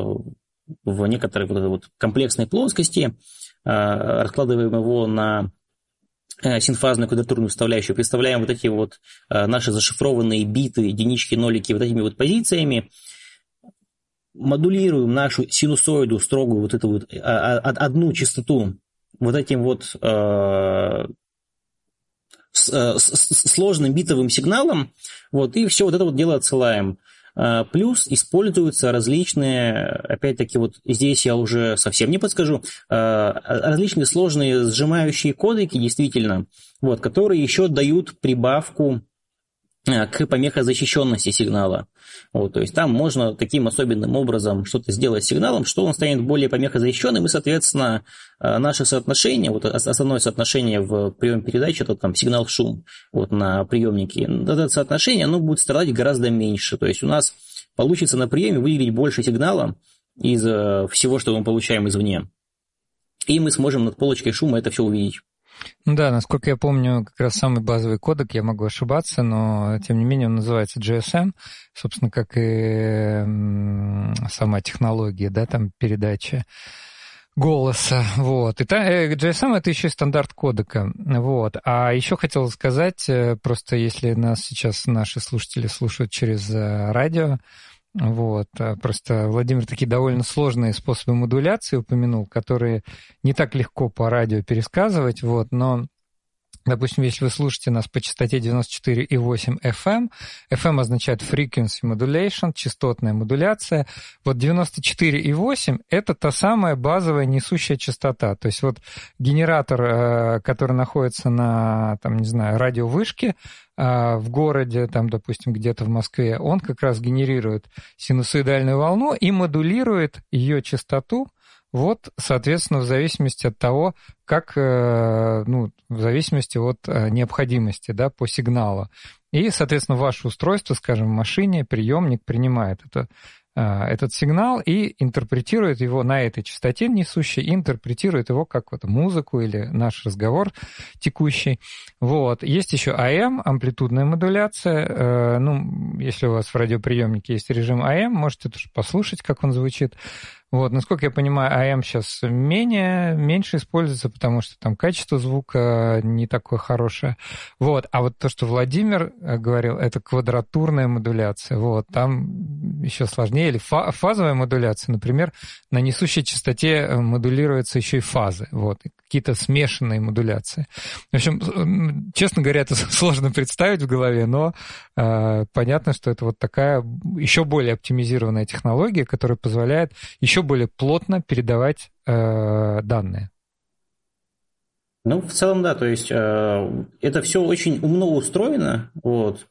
в некоторой вот, вот комплексной плоскости, раскладываем его на синфазную квадратурную составляющую, представляем вот эти вот наши зашифрованные биты, единички, нолики вот этими вот позициями, модулируем нашу синусоиду, строгую вот эту вот одну частоту вот этим вот э, с, с, сложным битовым сигналом, вот, и все вот это вот дело отсылаем. Плюс используются различные, опять-таки вот здесь я уже совсем не подскажу, различные сложные сжимающие кодеки, действительно, вот, которые еще дают прибавку к помехозащищенности сигнала. Вот, то есть там можно таким особенным образом что-то сделать с сигналом, что он станет более помехозащищенным, и, соответственно, наше соотношение, вот основное соотношение в приеме передачи, это там сигнал-шум вот, на приемнике, это соотношение оно будет страдать гораздо меньше. То есть у нас получится на приеме выделить больше сигнала из всего, что мы получаем извне. И мы сможем над полочкой шума это все увидеть. Ну да, насколько я помню, как раз самый базовый кодек, я могу ошибаться, но тем не менее он называется джи эс эм, собственно, как и сама технология, да, там передачи голоса, вот. И джи эс эм — это еще и стандарт кодека, вот. А еще хотел сказать, просто если нас сейчас наши слушатели слушают через радио, вот, просто Владимир такие довольно сложные способы модуляции упомянул, которые не так легко по радио пересказывать, вот, но, допустим, если вы слушаете нас по частоте девяносто четыре и восемь эф эм, эф эм означает frequency modulation, частотная модуляция, вот девяносто четыре и восемь — это та самая базовая несущая частота, то есть вот генератор, который находится на, там, не знаю, радиовышке, в городе, там, допустим, где-то в Москве, он как раз генерирует синусоидальную волну и модулирует ее частоту, вот, соответственно, в зависимости от того, как, ну, в зависимости от необходимости, да, по сигналу. И, соответственно, ваше устройство, скажем, в машине, приемник принимает это, этот сигнал и интерпретирует его на этой частоте несущей, и интерпретирует его как вот музыку или наш разговор текущий. Вот. Есть еще эй эм, амплитудная модуляция. Ну, если у вас в радиоприемнике есть режим эй эм, можете тоже послушать, как он звучит. Вот, насколько я понимаю, эй эм сейчас менее, меньше используется, потому что там качество звука не такое хорошее. Вот, а вот то, что Владимир говорил, это квадратурная модуляция. Вот, там еще сложнее. Или фазовая модуляция, например, на несущей частоте модулируются еще и фазы. Вот, какие-то смешанные модуляции. В общем, честно говоря, это сложно представить в голове, но э, понятно, что это вот такая еще более оптимизированная технология, которая позволяет еще более плотно передавать э, данные. Ну, в целом, да, то есть э, это все очень умно устроено. Вот.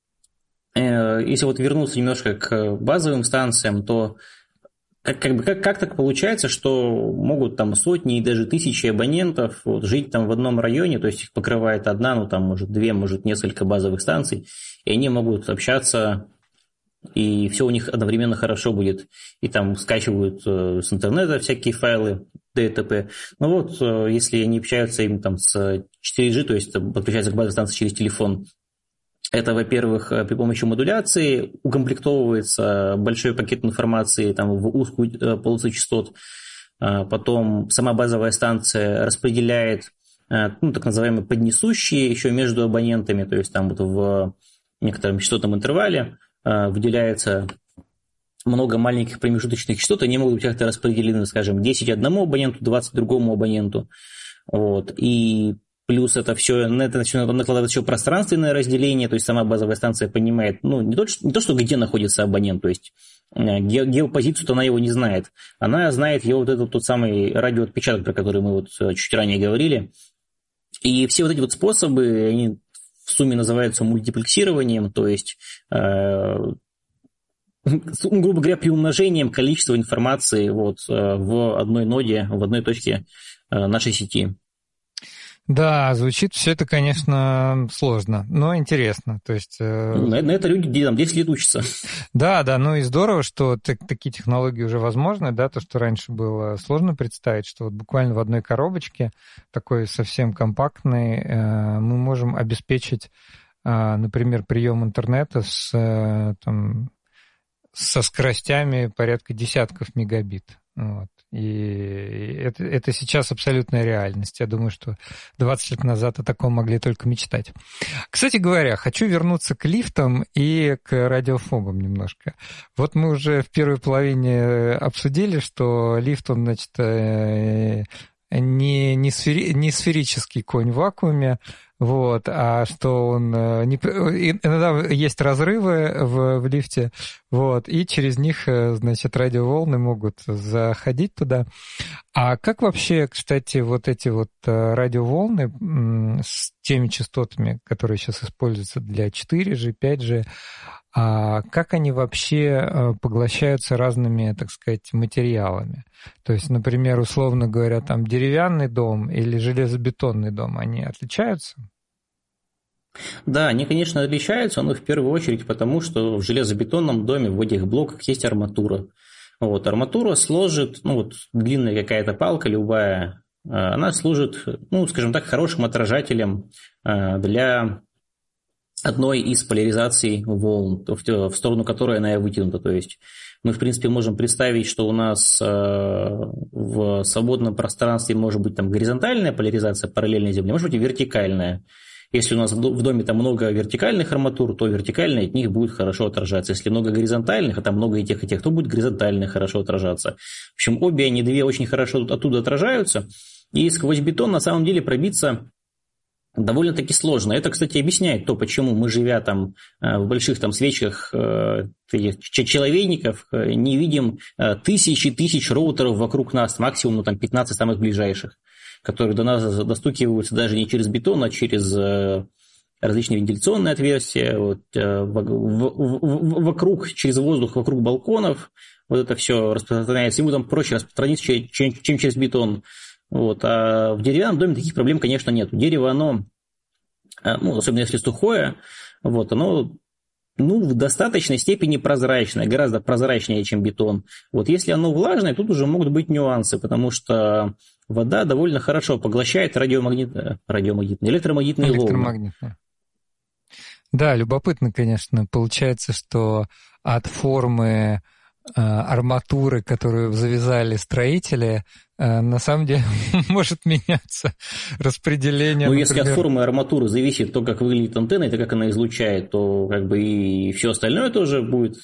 Э, если вот вернуться немножко к базовым станциям, то как, как, бы, как, как так получается, что могут там сотни и даже тысячи абонентов вот, жить там в одном районе, то есть их покрывает одна, ну там может две, может несколько базовых станций, и они могут общаться, и все у них одновременно хорошо будет. И там скачивают э, с интернета всякие файлы, ди ти пи. Ну вот, э, если они общаются им там с четыре джи, то есть подключаются к базовой станции через телефон, это, во-первых, при помощи модуляции укомплектовывается большой пакет информации там, в узкую полосу частот. Потом сама базовая станция распределяет ну, так называемые поднесущие еще между абонентами, то есть там вот в некотором частотном интервале выделяется много маленьких промежуточных частот, они могут быть как-то распределены, скажем, десять одному абоненту, двадцать другому абоненту. Вот. И плюс это все, на это все накладывает еще пространственное разделение, то есть сама базовая станция понимает, ну, не то, не то что где находится абонент, то есть ге, геопозицию-то она его не знает, она знает его вот этот тот самый радиоотпечаток, про который мы вот чуть ранее говорили. И все вот эти вот способы, они в сумме называются мультиплексированием, то есть, э, грубо говоря, приумножением количества информации вот, в одной ноде, в одной точке нашей сети. Да, звучит все это, конечно, сложно, но интересно. То есть, э... на, на это люди там десять лет учатся. Да, да, ну и здорово, что так, такие технологии уже возможны, да, то, что раньше было сложно представить, что вот буквально в одной коробочке, такой совсем компактной, э, мы можем обеспечить, э, например, прием интернета с, э, там, со скоростями порядка десятков мегабит. Вот. И это, это сейчас абсолютная реальность. Я думаю, что двадцать лет назад о таком могли только мечтать. Кстати говоря, хочу вернуться к лифтам и к радиофобам немножко. Вот мы уже в первой половине обсудили, что лифт, он, значит, не, не, сфери, не сферический конь в вакууме, вот, а что он... Не, иногда есть разрывы в, в лифте, вот, и через них, значит, радиоволны могут заходить туда. А как вообще, кстати, вот эти вот радиоволны с теми частотами, которые сейчас используются для четыре джи, пять джи, а как они вообще поглощаются разными, так сказать, материалами? То есть, например, условно говоря, там деревянный дом или железобетонный дом, они отличаются? Да, они, конечно, отличаются, но в первую очередь потому, что в железобетонном доме в этих блоках есть арматура. Вот, арматура служит, ну вот длинная какая-то палка любая, она служит, ну, скажем так, хорошим отражателем для одной из поляризаций волн, в сторону которой она вытянута. То есть мы, в принципе, можем представить, что у нас в свободном пространстве может быть там горизонтальная поляризация параллельной Земле, может быть и вертикальная. Если у нас в доме там много вертикальных арматур, то вертикальные от них будет хорошо отражаться. Если много горизонтальных, а там много и тех, и тех, то будет горизонтальные хорошо отражаться. В общем, обе они две очень хорошо оттуда отражаются. И сквозь бетон на самом деле пробиться довольно-таки сложно. Это, кстати, объясняет то, почему мы, живя там в больших там свечках человейников, не видим тысячи тысяч роутеров вокруг нас, максимум ну, там, пятнадцать самых ближайших, которые до нас достукиваются даже не через бетон, а через различные вентиляционные отверстия, вот, вокруг, через воздух, вокруг балконов. Вот это все распространяется. Ему там проще распространиться, чем через бетон. Вот. А в деревянном доме таких проблем, конечно, нет. Дерево, оно, ну, особенно если сухое, вот, оно ну, в достаточной степени прозрачное, гораздо прозрачнее, чем бетон. Вот если оно влажное, тут уже могут быть нюансы, потому что вода довольно хорошо поглощает радиомагнитные, радиомагнитные электромагнитные волны. Да, любопытно, конечно. Получается, что от формы арматуры, которую завязали строители, на самом деле может меняться распределение. Ну, например... если от формы арматуры зависит то, как выглядит антенна, и то, как она излучает, то как бы и все остальное тоже будет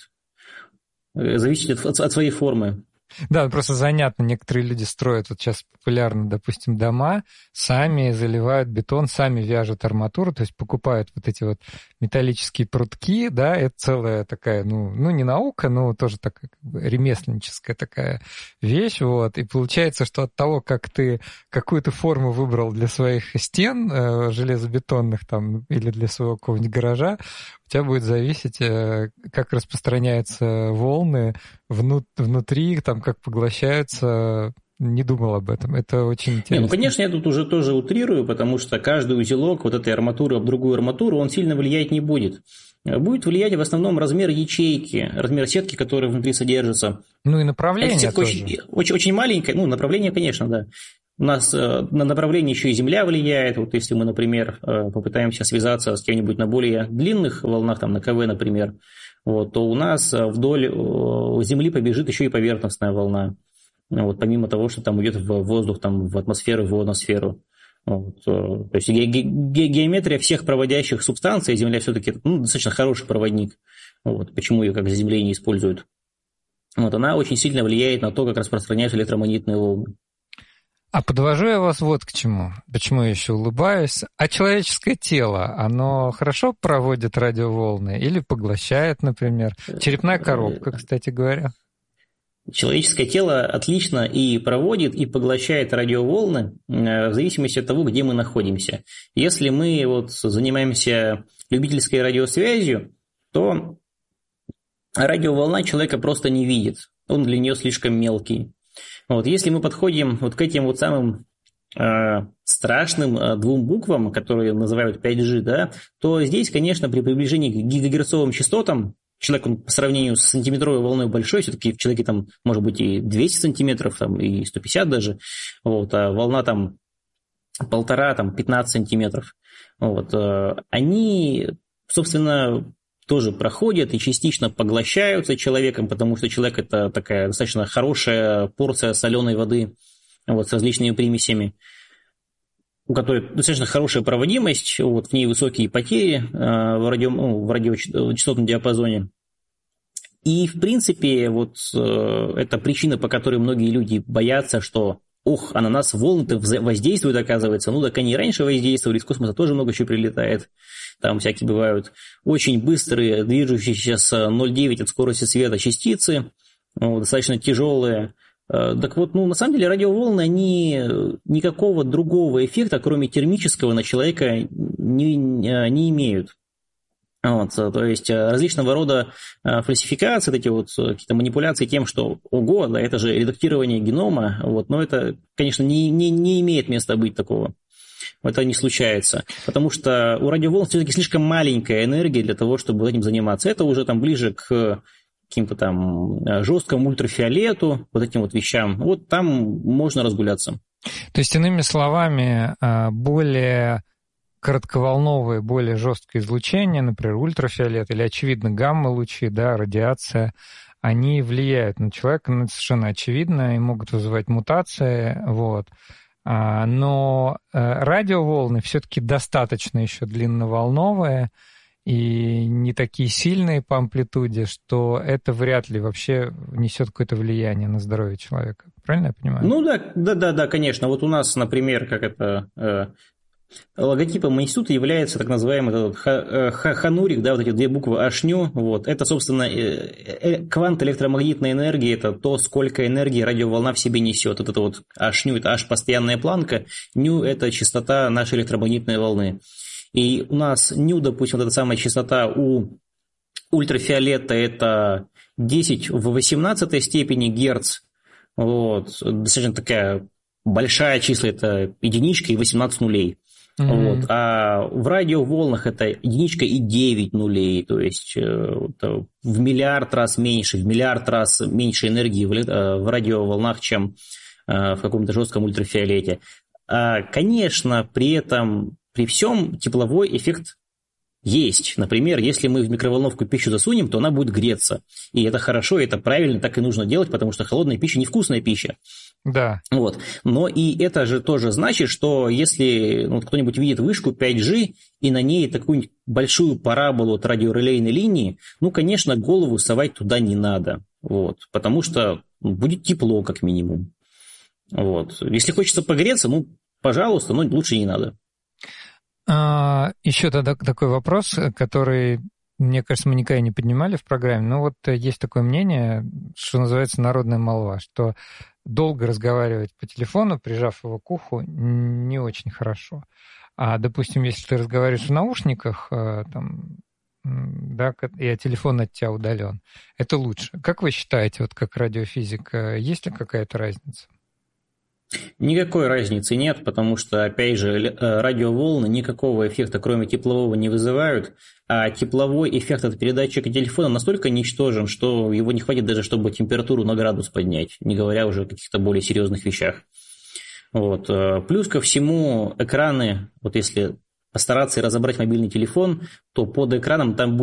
зависеть от, от своей формы. Да, просто занятно. Некоторые люди строят, вот сейчас популярно, допустим, дома, сами заливают бетон, сами вяжут арматуру, то есть покупают вот эти вот металлические прутки, да, это целая такая, ну, ну не наука, но тоже такая как бы ремесленническая такая вещь, вот, и получается, что от того, как ты какую-то форму выбрал для своих стен э, железобетонных там или для своего какого-нибудь гаража, у тебя будет зависеть, э, как распространяются волны внут- внутри, там, как поглощаются. Не думал об этом. Это очень интересно. Не, ну, конечно, я тут уже тоже утрирую, потому что каждый узелок вот этой арматуры об другую арматуру, он сильно влиять не будет. Будет влиять в основном размер ячейки, размер сетки, которая внутри содержится. Ну и направление Эта сетка тоже. Очень, очень, очень маленькая. Ну, направление, конечно, да. У нас на направление еще и Земля влияет. Вот если мы, например, попытаемся связаться с кем-нибудь на более длинных волнах, там на КВ, например, вот, то у нас вдоль Земли побежит еще и поверхностная волна. Вот, помимо того, что там уйдет в воздух, там, в атмосферу, в ионосферу. Вот, то есть ге- ге- геометрия всех проводящих субстанций, Земля все-таки ну, достаточно хороший проводник. Вот, почему ее как заземление используют. Вот, она очень сильно влияет на то, как распространяются электромагнитные волны. А подвожу я вас вот к чему. Почему я еще улыбаюсь. А человеческое тело, оно хорошо проводит радиоволны или поглощает, например? Черепная коробка, кстати говоря. Человеческое тело отлично и проводит, и поглощает радиоволны в зависимости от того, где мы находимся. Если мы вот занимаемся любительской радиосвязью, то радиоволна человека просто не видит. Он для нее слишком мелкий. Вот, если мы подходим вот к этим вот самым э, страшным э, двум буквам, которые называют пять джи, да, то здесь, конечно, при приближении к гигагерцовым частотам, человек он, по сравнению с сантиметровой волной большой, все-таки в человеке там может быть и двести сантиметров, там, и сто пятьдесят даже, вот, а волна там полтора, там, пятнадцать сантиметров. Вот, э, они, собственно, тоже проходят и частично поглощаются человеком, потому что человек – это такая достаточно хорошая порция соленой воды вот, с различными примесями, у которой достаточно хорошая проводимость, вот, в ней высокие потери э, в, радио, ну, в радиочастотном диапазоне. И, в принципе, вот э, это причина, по которой многие люди боятся, что ох, а на нас волны-то воздействуют, оказывается. Ну, так они и раньше воздействовали, из космоса тоже много чего прилетает. Там всякие бывают очень быстрые, движущиеся с ноль целых девять от скорости света частицы, ну, достаточно тяжелые. Так вот, ну, на самом деле радиоволны, они никакого другого эффекта, кроме термического, на человека не, не имеют. Вот, то есть различного рода фальсификации, эти вот какие-то манипуляции тем, что ого, да, это же редактирование генома, вот, но это, конечно, не, не, не имеет места быть такого. Это не случается, потому что у радиоволн все-таки слишком маленькая энергия для того, чтобы этим заниматься. Это уже там ближе к каким-то там жесткому ультрафиолету, вот этим вот вещам. Вот там можно разгуляться. То есть, иными словами, более коротковолновое, более жесткое излучение, например, ультрафиолет или, очевидно, гамма-лучи, да, радиация, они влияют на человека, ну, это совершенно очевидно, и могут вызывать мутации, вот. Но радиоволны все-таки достаточно еще длинноволновые и не такие сильные по амплитуде, что это вряд ли вообще несет какое-то влияние на здоровье человека. Правильно я понимаю? Ну да, да, да, да, конечно. Вот у нас, например, как это э, логотипом института является так называемый этот ха, ха, ханурик, да, вот эти две буквы H-ню. Вот. Это, собственно, э, э, квант электромагнитной энергии, это то, сколько энергии радиоволна в себе несет. Вот это вот H-ню, это H постоянная планка, ню это частота нашей электромагнитной волны. И у нас ню, допустим, вот эта самая частота у ультрафиолета это десять в восемнадцатой степени герц. Вот. Достаточно такая большая числа, это единичка и восемнадцать нулей. Mm-hmm. Вот. А в радиоволнах это единичка и девять нулей, то есть в миллиард раз меньше, в миллиард раз меньше энергии в радиоволнах, чем в каком-то жестком ультрафиолете. А, конечно, при этом, при всем тепловой эффект есть. Например, если мы в микроволновку пищу засунем, то она будет греться. И это хорошо, это правильно, так и нужно делать, потому что холодная пища невкусная пища. Да. Вот. Но и это же тоже значит, что если ну, кто-нибудь видит вышку пять джи и на ней такую большую параболу от радиорелейной линии, ну, конечно, голову совать туда не надо. Вот. Потому что будет тепло, как минимум. Вот. Если хочется погреться, ну, пожалуйста, но лучше не надо. А, еще тогда такой вопрос, который, мне кажется, мы никогда не поднимали в программе. Но вот есть такое мнение, что называется народная молва, что долго разговаривать по телефону, прижав его к уху, не очень хорошо. А, допустим, если ты разговариваешь в наушниках, там, да, и телефон от тебя удален, это лучше. Как вы считаете, вот как радиофизик, есть ли какая-то разница? Никакой разницы нет, потому что, опять же, радиоволны никакого эффекта, кроме теплового, не вызывают, а тепловой эффект от передатчика телефона настолько ничтожен, что его не хватит даже, чтобы температуру на градус поднять, не говоря уже о каких-то более серьезных вещах. Вот. Плюс ко всему, экраны, вот если постараться и разобрать мобильный телефон, то под экраном там будет